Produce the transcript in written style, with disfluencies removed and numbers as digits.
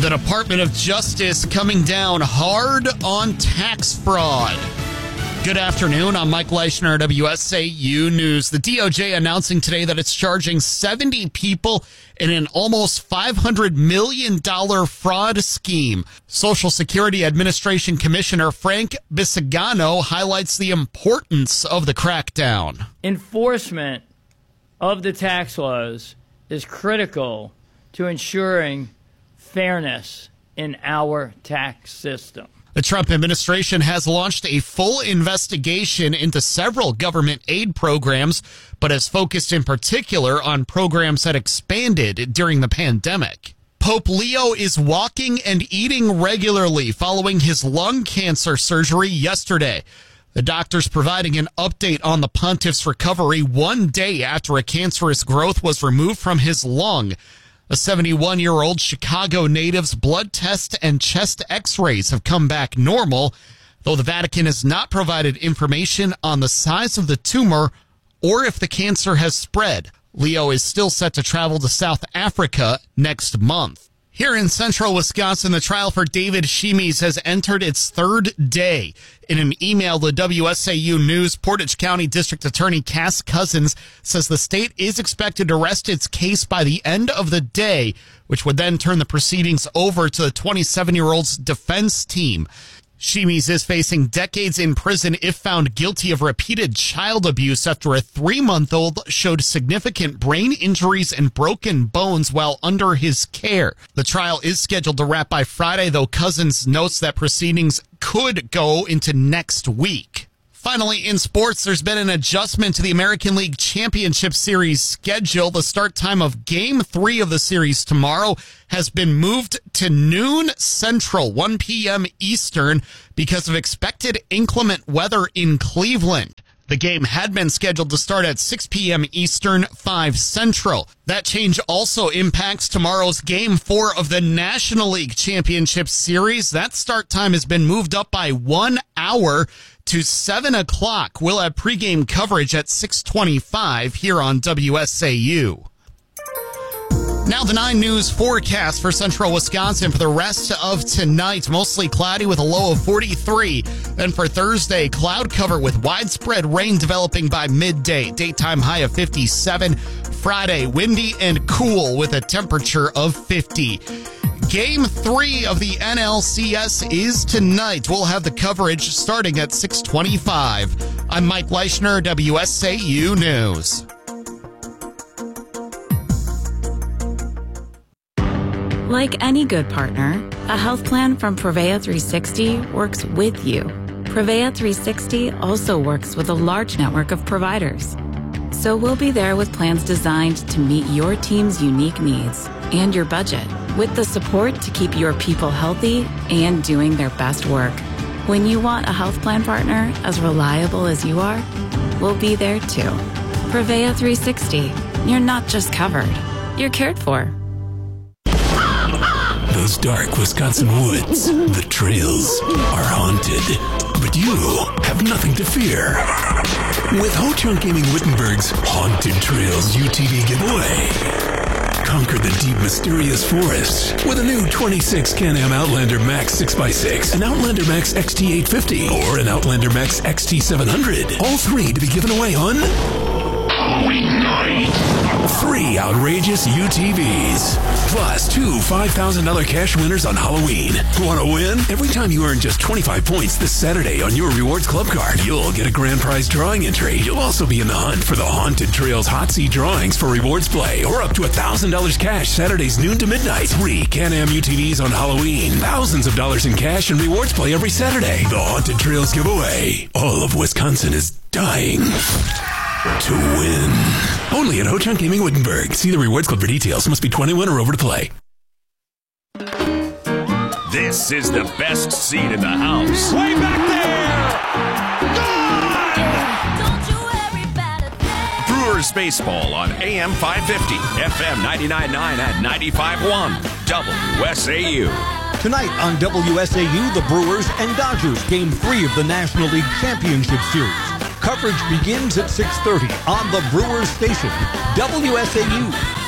The Department of Justice coming down hard on tax fraud. Good afternoon. I'm Mike Leischner, WSAU News. The DOJ announcing today that it's charging 70 people in an almost $500 million fraud scheme. Social Security Administration Commissioner Frank Bisagano highlights the importance of the crackdown. Enforcement of the tax laws is critical to ensuring fairness in our tax system. The Trump administration has launched a full investigation into several government aid programs, but has focused in particular on programs that expanded during the pandemic. Pope Leo is walking and eating regularly following his lung cancer surgery yesterday. The doctors providing an update on the pontiff's recovery one day after a cancerous growth was removed from his lung. A 71-year-old Chicago native's blood test and chest x-rays have come back normal, though the Vatican has not provided information on the size of the tumor or if the cancer has spread. Leo is still set to travel to South Africa next month. Here in central Wisconsin, the trial for David Shemes has entered its third day. In an email to WSAU News, Portage County District Attorney Cass Cousins says the state is expected to rest its case by the end of the day, which would then turn the proceedings over to the 27-year-old's defense team. Shemes is facing decades in prison if found guilty of repeated child abuse after a 3-month-old showed significant brain injuries and broken bones while under his care. The trial is scheduled to wrap by Friday, though Cousins notes that proceedings could go into next week. Finally, in sports, there's been an adjustment to the American League Championship Series schedule. The start time of Game 3 of the series tomorrow has been moved to noon Central, 1 p.m. Eastern, because of expected inclement weather in Cleveland. The game had been scheduled to start at 6 p.m. Eastern, 5 Central. That change also impacts tomorrow's Game 4 of the National League Championship Series. That start time has been moved up by 1 hour to 7 o'clock. We'll have pregame coverage at 6:25 here on WSAU. Now the 9 News forecast for central Wisconsin for the rest of tonight. Mostly cloudy with a low of 43. Then for Thursday, cloud cover with widespread rain developing by midday. Daytime high of 57. Friday, windy and cool with a temperature of 50. Game 3 of the NLCS is tonight. We'll have the coverage starting at 6:25. I'm Mike Leischner, WSAU News. Like any good partner, a health plan from Prevea 360 works with you. Prevea 360 also works with a large network of providers. So we'll be there with plans designed to meet your team's unique needs and your budget, with the support to keep your people healthy and doing their best work. When you want a health plan partner as reliable as you are, we'll be there too. Prevea 360. You're not just covered, you're cared for. Those dark Wisconsin woods, the trails, are haunted. But you have nothing to fear. With Ho-Chunk Gaming Wittenberg's Haunted Trails UTV giveaway. Conquer the deep, mysterious forests with a new 26 Can-Am Outlander Max 6x6, an Outlander Max XT850, or an Outlander Max XT700. All 3 to be given away on Halloween night. 3 outrageous UTVs, plus 2 $5,000 cash winners on Halloween. Want to win? Every time you earn just 25 points this Saturday on your Rewards Club card, you'll get a grand prize drawing entry. You'll also be in the hunt for the Haunted Trails Hot Seat drawings for Rewards Play, or up to $1,000 cash Saturdays noon to midnight. 3 Can-Am UTVs on Halloween. Thousands of dollars in cash and Rewards Play every Saturday. The Haunted Trails giveaway. All of Wisconsin is dying to win. Only at Ho-Chunk Gaming Wittenberg. See the Rewards Club for details. Must be 21 or over to play. This is the best seat in the house. Way back there! Gone! Brewers baseball on AM 550, FM 99.9 and 95.1. WSAU. Tonight on WSAU, the Brewers and Dodgers, Game 3 of the National League Championship Series. Coverage begins at 6:30 on the Brewers station, WSAU.